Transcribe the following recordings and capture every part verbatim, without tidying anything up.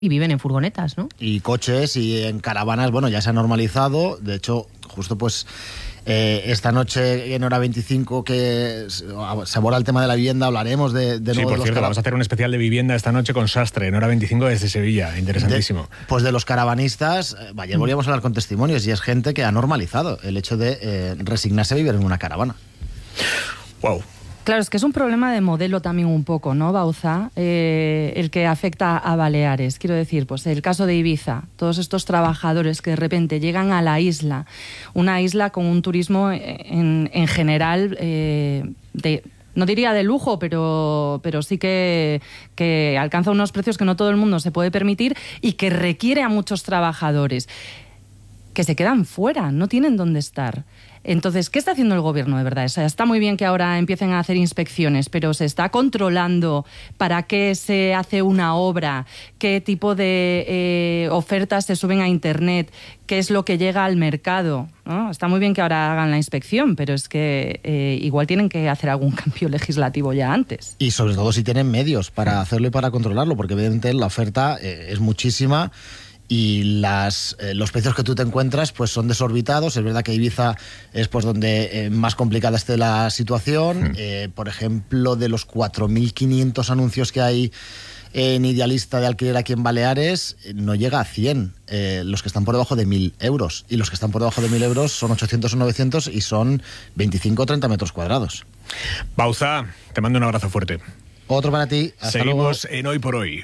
Y viven en furgonetas, ¿no? Y coches y en caravanas, bueno, ya se ha normalizado. De hecho, justo pues eh, esta noche en Hora veinticinco que se aborda el tema de la vivienda, hablaremos de, de sí, nuevo por de los cierto, cara- vamos a hacer un especial de vivienda esta noche con Sastre en Hora veinticinco desde Sevilla. Interesantísimo. De, pues de los caravanistas, ayer volvíamos a hablar con testimonios y es gente que ha normalizado el hecho de eh, resignarse a vivir en una caravana. Wow. Claro, es que es un problema de modelo también un poco, ¿no, Bauza? Eh, el que afecta a Baleares. Quiero decir, pues el caso de Ibiza, todos estos trabajadores que de repente llegan a la isla, una isla con un turismo en, en general eh, de... No diría de lujo, pero, pero sí que, que alcanza unos precios que no todo el mundo se puede permitir y que requiere a muchos trabajadores que se quedan fuera, no tienen dónde estar. Entonces, ¿qué está haciendo el gobierno de verdad? O sea, está muy bien que ahora empiecen a hacer inspecciones, pero ¿se está controlando para qué se hace una obra? ¿Qué tipo de eh, ofertas se suben a Internet? ¿Qué es lo que llega al mercado? ¿No? Está muy bien que ahora hagan la inspección, pero es que eh, igual tienen que hacer algún cambio legislativo ya antes. Y sobre todo si tienen medios para hacerlo y para controlarlo, porque evidentemente la oferta eh, es muchísima. Y las, eh, los precios que tú te encuentras pues son desorbitados. Es verdad que Ibiza es pues donde eh, más complicada esté la situación. Mm. Eh, por ejemplo, de los cuatro mil quinientos anuncios que hay en Idealista de alquiler aquí en Baleares, eh, no llega a cien eh, los que están por debajo de mil euros. Y los que están por debajo de mil euros son ochocientos o novecientos y son veinticinco o treinta metros cuadrados. Bauza, te mando un abrazo fuerte. Otro para ti. Hasta Seguimos luego. En Hoy por Hoy.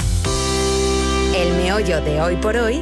El meollo de Hoy por Hoy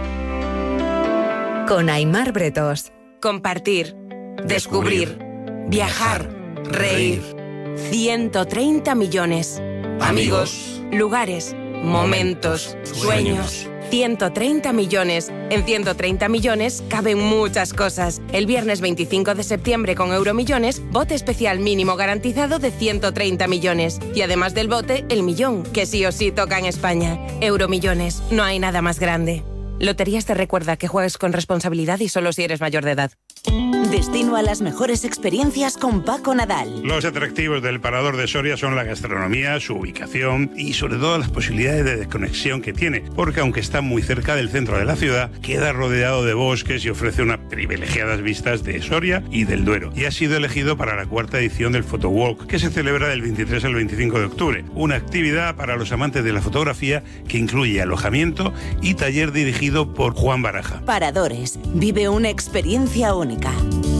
con Aimar Bretos. Compartir, descubrir, viajar, reír. ciento treinta millones. Amigos, lugares, momentos, sueños. ciento treinta millones. En ciento treinta millones caben muchas cosas. El viernes veinticinco de septiembre con Euromillones, bote especial mínimo garantizado de ciento treinta millones. Y además del bote, el millón, que sí o sí toca en España. Euromillones, no hay nada más grande. Loterías te recuerda que juegues con responsabilidad y solo si eres mayor de edad. Destino a las mejores experiencias con Paco Nadal. Los atractivos del Parador de Soria son la gastronomía, su ubicación y sobre todo las posibilidades de desconexión que tiene, porque aunque está muy cerca del centro de la ciudad, queda rodeado de bosques y ofrece unas privilegiadas vistas de Soria y del Duero. Y ha sido elegido para la cuarta edición del Photowalk, que se celebra del veintitrés al veinticinco de octubre, una actividad para los amantes de la fotografía que incluye alojamiento y taller dirigido por Juan Baraja. Paradores, vive una experiencia única.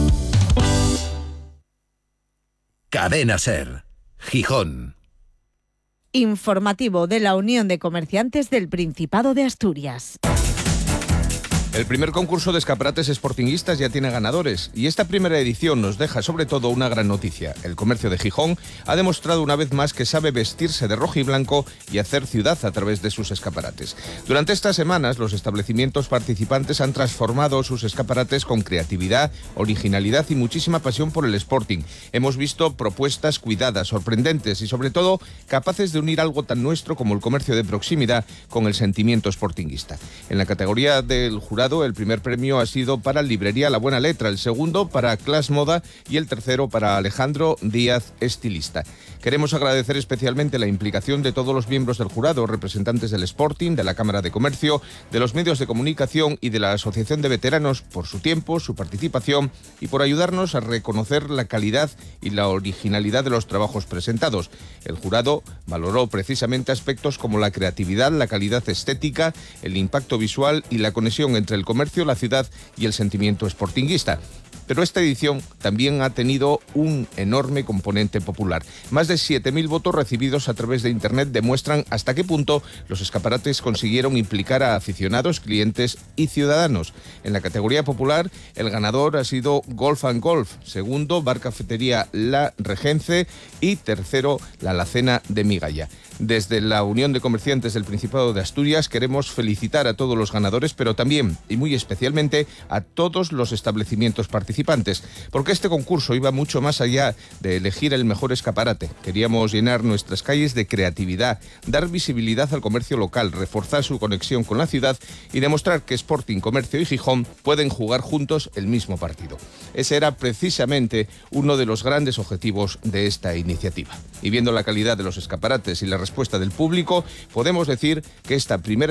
Cadena Ser, Gijón. Informativo de la Unión de Comerciantes del Principado de Asturias. El primer concurso de escaparates sportinguistas ya tiene ganadores y esta primera edición nos deja sobre todo una gran noticia. El comercio de Gijón ha demostrado una vez más que sabe vestirse de rojo y blanco y hacer ciudad a través de sus escaparates. Durante estas semanas los establecimientos participantes han transformado sus escaparates con creatividad, originalidad y muchísima pasión por el Sporting. Hemos visto propuestas cuidadas, sorprendentes y sobre todo capaces de unir algo tan nuestro como el comercio de proximidad con el sentimiento sportinguista. En la categoría del jurado, el primer premio ha sido para Librería La Buena Letra, el segundo para Class Moda y el tercero para Alejandro Díaz, estilista. Queremos agradecer especialmente la implicación de todos los miembros del jurado, representantes del Sporting, de la Cámara de Comercio, de los medios de comunicación y de la Asociación de Veteranos por su tiempo, su participación y por ayudarnos a reconocer la calidad y la originalidad de los trabajos presentados. El jurado valoró precisamente aspectos como la creatividad, la calidad estética, el impacto visual y la conexión entre el comercio, la ciudad y el sentimiento sportinguista. Pero esta edición también ha tenido un enorme componente popular. Más de siete mil votos recibidos a través de Internet demuestran hasta qué punto los escaparates consiguieron implicar a aficionados, clientes y ciudadanos. En la categoría popular, el ganador ha sido Golf and Golf, segundo, Bar Cafetería La Regence y tercero, La Alacena de Migalla. Desde la Unión de Comerciantes del Principado de Asturias queremos felicitar a todos los ganadores, pero también y muy especialmente a todos los establecimientos participantes, porque este concurso iba mucho más allá de elegir el mejor escaparate. Queríamos llenar nuestras calles de creatividad, dar visibilidad al comercio local, reforzar su conexión con la ciudad y demostrar que Sporting, Comercio y Gijón pueden jugar juntos el mismo partido. Ese era precisamente uno de los grandes objetivos de esta iniciativa. iniciativa. Y viendo la calidad de los escaparates y la respuesta del público, podemos decir que esta primera